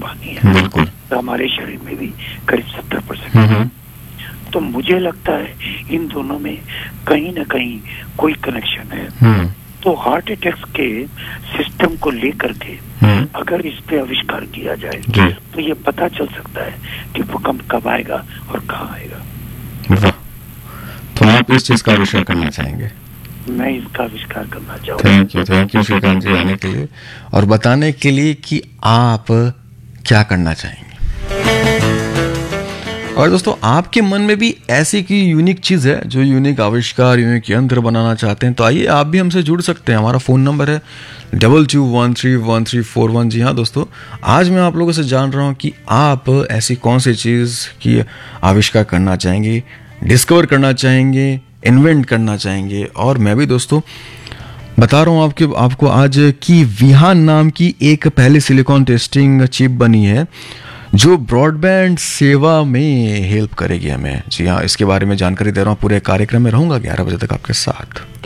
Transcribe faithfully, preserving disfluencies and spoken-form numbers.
पानी है, बिल्कुल, तो हमारे शरीर में भी करीब सत्तर परसेंट। तो मुझे लगता है इन दोनों में कहीं ना कहीं कोई कनेक्शन है। तो हार्ट अटैक्स के सिस्टम को लेकर के अगर इस पे आविष्कार किया जाए तो ये पता चल सकता है कि भूकंप कब आएगा और कहाँ आएगा। तो आप इस चीज का आविष्कार करना चाहेंगे? मैं इसका आविष्कार करना चाहूँगा। Thank you, thank you Shrikant जी आने के लिए और बताने के लिए कि आप क्या करना चाहेंगे। और दोस्तों, आपके मन में भी ऐसी की यूनिक चीज़ है, जो यूनिक आविष्कार, यूनिक यंत्र बनाना चाहते हैं, तो आइए आप भी हमसे जुड़ सकते हैं। हमारा फ़ोन नंबर है double two one three one three four one. जी हाँ दोस्तों, आज मैं आप लोगों से जान रहा हूँ कि आप ऐसी कौन सी चीज़ की आविष्कार करना चाहेंगे, डिस्कवर करना चाहेंगे, इन्वेंट करना चाहेंगे। और मैं भी दोस्तों बता रहा हूँ आपके आपको आज की विहान नाम की एक पहले सिलिकॉन टेस्टिंग चिप बनी है जो ब्रॉडबैंड सेवा में हेल्प करेगी हमें। जी हाँ, इसके बारे में जानकारी दे रहा हूँ। पूरे कार्यक्रम में रहूँगा ग्यारह बजे तक आपके साथ।